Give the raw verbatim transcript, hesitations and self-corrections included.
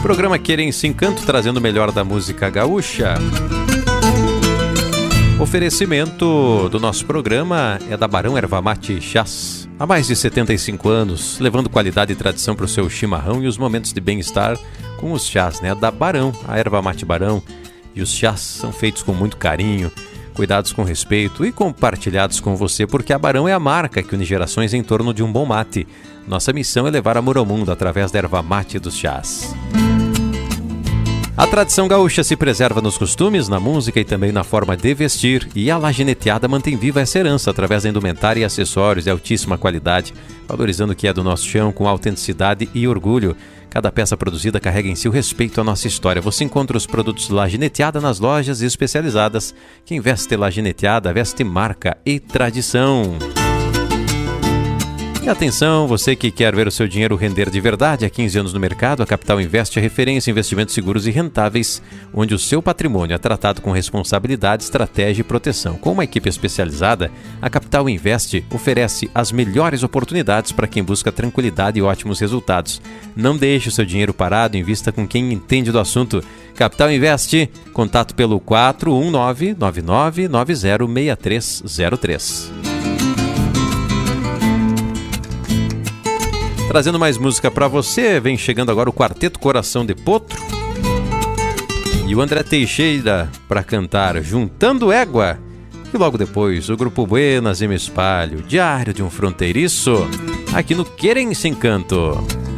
Programa Querência Encanto, trazendo o melhor da música gaúcha. Oferecimento do nosso programa é da Barão Erva Mate Chás. Há mais de setenta e cinco anos, levando qualidade e tradição para o seu chimarrão e os momentos de bem-estar com os chás, né? Da Barão, a Erva Mate Barão. E os chás são feitos com muito carinho, cuidados com respeito e compartilhados com você, porque a Barão é a marca que une gerações em torno de um bom mate. Nossa missão é levar amor ao mundo através da erva mate dos chás. A tradição gaúcha se preserva nos costumes, na música e também na forma de vestir, e a Lagineteada mantém viva essa herança através da indumentária e acessórios de altíssima qualidade, valorizando o que é do nosso chão com autenticidade e orgulho. Cada peça produzida carrega em si o respeito à nossa história. Você encontra os produtos Lagineteada nas lojas especializadas. Quem veste Lagineteada veste marca e tradição. E atenção, você que quer ver o seu dinheiro render de verdade. Há quinze anos no mercado, a Capital Invest é referência em investimentos seguros e rentáveis, onde o seu patrimônio é tratado com responsabilidade, estratégia e proteção. Com uma equipe especializada, a Capital Invest oferece as melhores oportunidades para quem busca tranquilidade e ótimos resultados. Não deixe o seu dinheiro parado, invista com quem entende do assunto. Capital Invest, contato pelo quatro um nove, nove nove nove zero, seis três zero três. Trazendo mais música pra você, vem chegando agora o Quarteto Coração de Potro e o André Teixeira para cantar Juntando Égua. E logo depois o Grupo Buenas e Me Espalho, Diário de um Fronteiriço, aqui no Querência Encanto.